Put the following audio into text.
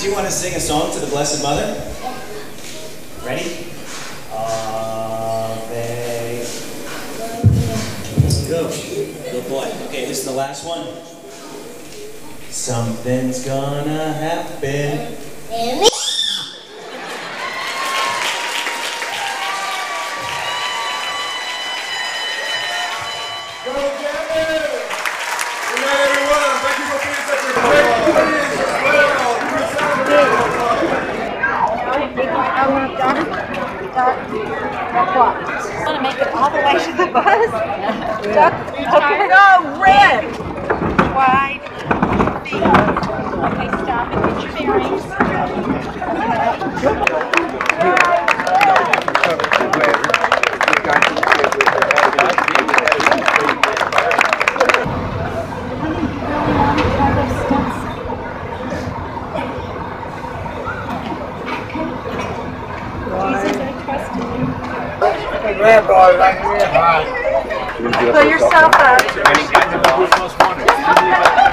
Do you want to sing a song to the Blessed Mother? Ready? Ave. Go. Good boy. Okay, this is the last one. Something's gonna happen. Go get it! Good night, everyone. Thank you for being such a great audience as well. Want to make it all the way to the bus? Duck. Okay. Go red. Wide. Okay, stop and get your bearings. Pull yourself up.